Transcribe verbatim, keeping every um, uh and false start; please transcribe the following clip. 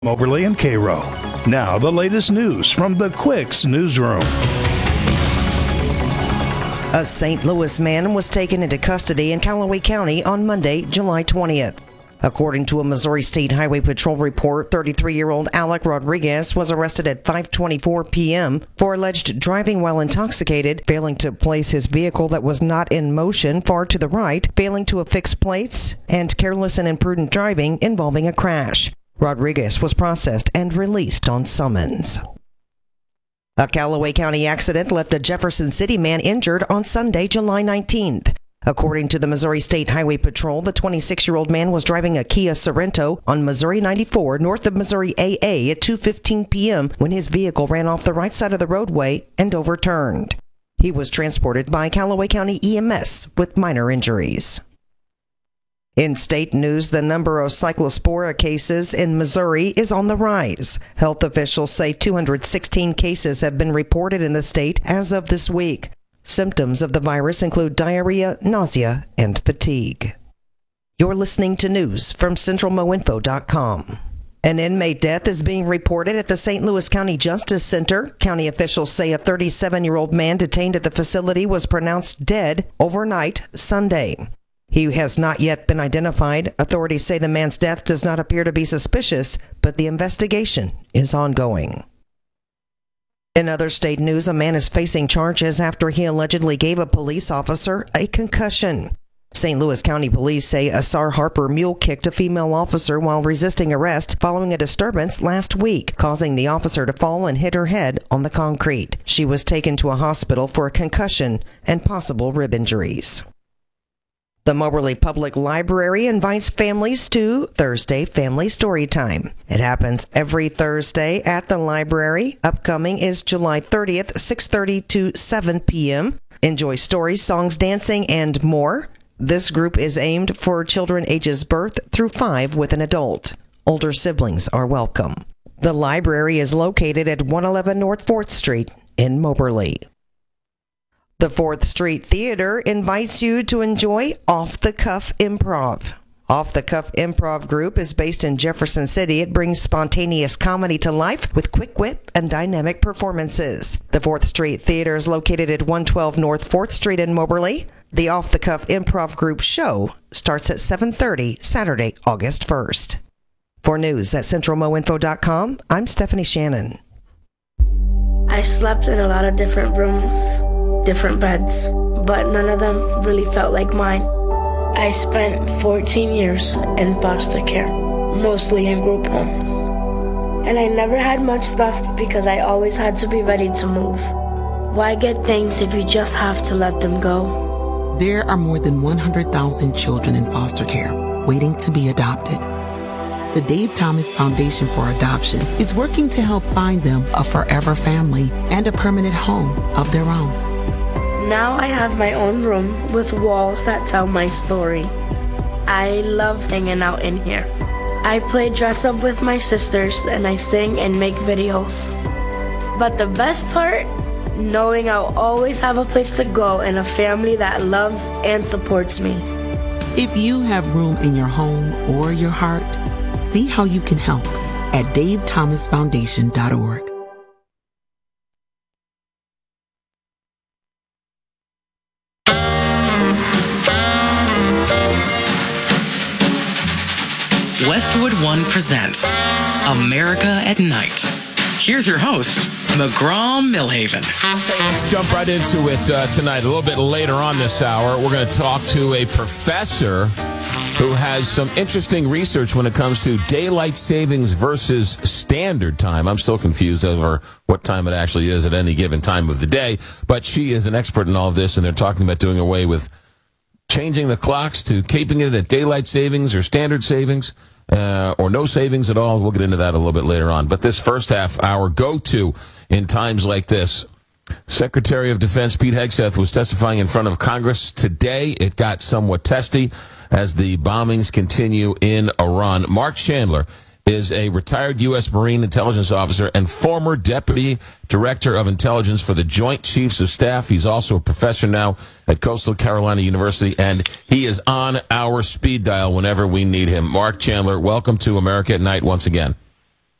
Moberly and Cairo. Now the latest news from the Quicks Newsroom. A Saint Louis man was taken into custody in Callaway County on Monday, July twentieth. According to a Missouri State Highway Patrol report, thirty-three-year-old Alec Rodriguez was arrested at five twenty-four p.m. for alleged driving while intoxicated, failing to place his vehicle that was not in motion far to the right, failing to affix plates, and careless and imprudent driving involving a crash. Rodriguez was processed and released on summons. A Callaway County accident left a Jefferson City man injured on Sunday, July nineteenth. According to the Missouri State Highway Patrol, the twenty-six-year-old man was driving a Kia Sorento on Missouri ninety-four north of Missouri A A at two fifteen p.m. when his vehicle ran off the right side of the roadway and overturned. He was transported by Callaway County E M S with minor injuries. In state news, the number of cyclospora cases in Missouri is on the rise. Health officials say two hundred sixteen cases have been reported in the state as of this week. Symptoms of the virus include diarrhea, nausea, and fatigue. You're listening to news from Central Mo Info dot com. An inmate death is being reported at the Saint Louis County Justice Center. County officials say a thirty-seven-year-old man detained at the facility was pronounced dead overnight Sunday. He has not yet been identified. Authorities say the man's death does not appear to be suspicious, but the investigation is ongoing. In other state news, a man is facing charges after he allegedly gave a police officer a concussion. Saint Louis County Police say Asar Harper mule-kicked a female officer while resisting arrest following a disturbance last week, causing the officer to fall and hit her head on the concrete. She was taken to a hospital for a concussion and possible rib injuries. The Moberly Public Library invites families to Thursday Family Story Time. It happens every Thursday at the library. Upcoming is July thirtieth, six thirty to seven p.m. Enjoy stories, songs, dancing, and more. This group is aimed for children ages birth through five with an adult. Older siblings are welcome. The library is located at one eleven North fourth Street in Moberly. The fourth Street Theater invites you to enjoy Off the Cuff Improv. Off the Cuff Improv Group is based in Jefferson City. It brings spontaneous comedy to life with quick wit and dynamic performances. The fourth Street Theater is located at one twelve North fourth Street in Moberly. The Off the Cuff Improv Group show starts at seven thirty Saturday, August first. For news at Central Mo Info dot com, I'm Stephanie Shannon. I slept in a lot of different rooms, different beds, but none of them really felt like mine. I spent fourteen years in foster care, mostly in group homes. And I never had much stuff because I always had to be ready to move. Why get things if you just have to let them go? There are more than one hundred thousand children in foster care waiting to be adopted. The Dave Thomas Foundation for Adoption is working to help find them a forever family and a permanent home of their own. Now I have my own room with walls that tell my story. I love hanging out in here. I play dress up with my sisters and I sing and make videos. But the best part? Knowing I'll always have a place to go and a family that loves and supports me. If you have room in your home or your heart, see how you can help at dave thomas foundation dot org. Westwood One presents America at Night. Here's your host, McGraw Millhaven. Let's jump right into it uh, tonight. A little bit later on this hour, we're going to talk to a professor who has some interesting research when it comes to daylight savings versus standard time. I'm still confused over what time it actually is at any given time of the day, but she is an expert in all of this, and they're talking about doing away with changing the clocks to keeping it at daylight savings or standard savings, uh, or no savings at all. We'll get into that a little bit later on. But this first half hour, go-to in times like this. Secretary of Defense Pete Hegseth was testifying in front of Congress today. It got somewhat testy as the bombings continue in Iran. Mark Chandler is a retired U S Marine intelligence officer and former Deputy Director of Intelligence for the Joint Chiefs of Staff. He's also a professor now at Coastal Carolina University, and he is on our speed dial whenever we need him. Mark Chandler, welcome to America at Night once again.